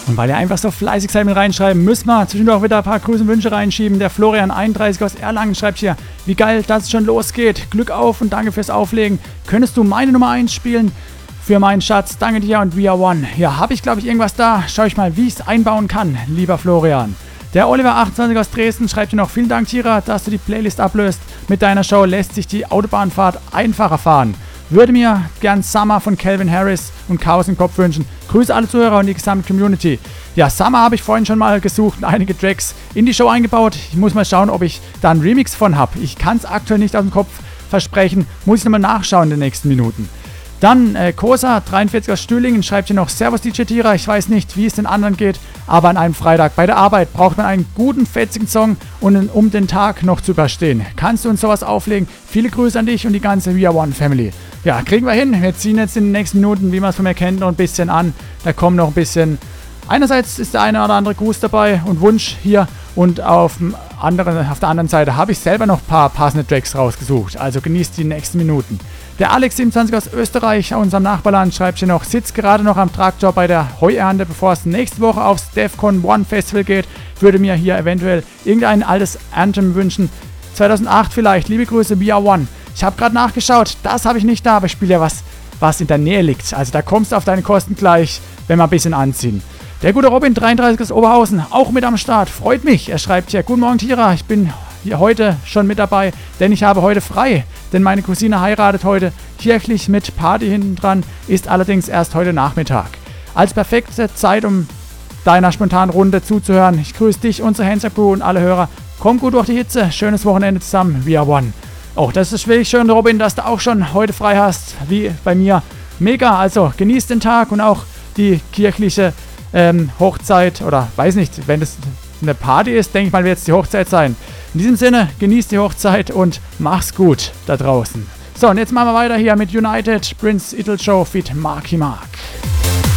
Und weil ihr einfach so fleißig seid mit reinschreiben, müssen wir zwischendurch wieder ein paar Grüße und Wünsche reinschieben. Der Florian31 aus Erlangen schreibt hier, wie geil, dass es schon losgeht. Glück auf und danke fürs Auflegen. Könntest du meine Nummer 1 spielen? Für meinen Schatz, danke dir und We Are One. Ja, habe ich glaube ich irgendwas da. Schau ich mal, wie ich es einbauen kann, lieber Florian. Der Oliver28 aus Dresden schreibt hier noch, vielen Dank Tira, dass du die Playlist ablöst. Mit deiner Show lässt sich die Autobahnfahrt einfacher fahren. Würde mir gern Summer von Calvin Harris und Chaos im Kopf wünschen. Grüße alle Zuhörer und die gesamte Community. Ja, Summer habe ich vorhin schon mal gesucht und einige Tracks in die Show eingebaut. Ich muss mal schauen, ob ich da einen Remix von habe. Ich kann es aktuell nicht aus dem Kopf versprechen. Muss ich nochmal nachschauen in den nächsten Minuten. Dann Kosa43 aus Stühlingen schreibt hier noch, Servus DJ Tira, ich weiß nicht, wie es den anderen geht, aber an einem Freitag bei der Arbeit braucht man einen guten, fetzigen Song, um den Tag noch zu überstehen. Kannst du uns sowas auflegen? Viele Grüße an dich und die ganze We Are One Family. Ja, kriegen wir hin. Wir ziehen jetzt in den nächsten Minuten, wie man es von mir kennt, noch ein bisschen an. Da kommen noch ein bisschen, einerseits ist der eine oder andere Gruß dabei und Wunsch hier und auf der anderen Seite habe ich selber noch ein paar passende Tracks rausgesucht. Also genießt die nächsten Minuten. Der Alex27 aus Österreich, unserem Nachbarland, schreibt hier noch, sitzt gerade noch am Traktor bei der Heuernte, bevor es nächste Woche aufs Defcon One Festival geht. Würde mir hier eventuell irgendein altes Anthem wünschen. 2008 vielleicht. Liebe Grüße, We Are One. Ich habe gerade nachgeschaut, das habe ich nicht da, aber ich spiele ja was in der Nähe liegt. Also da kommst du auf deine Kosten gleich, wenn wir ein bisschen anziehen. Der gute Robin33 aus Oberhausen, auch mit am Start. Freut mich. Er schreibt hier, guten Morgen Tira, ich bin hier heute schon mit dabei, denn ich habe heute frei. Denn meine Cousine heiratet heute kirchlich mit Party hinten dran, ist allerdings erst heute Nachmittag. Als perfekte Zeit, um deiner spontanen Runde zuzuhören. Ich grüße dich, unsere Hands-Up Crew und alle Hörer. Komm gut durch die Hitze, schönes Wochenende zusammen, We Are One. Oh, das ist wirklich schön, Robin, dass du auch schon heute frei hast, wie bei mir. Mega, also genießt den Tag und auch die kirchliche Hochzeit, oder weiß nicht, wenn es eine Party ist, denke ich mal, wird es die Hochzeit sein. In diesem Sinne, genießt die Hochzeit und mach's gut da draußen. So, und jetzt machen wir weiter hier mit United, Prince Idol Show feat. Marky Mark.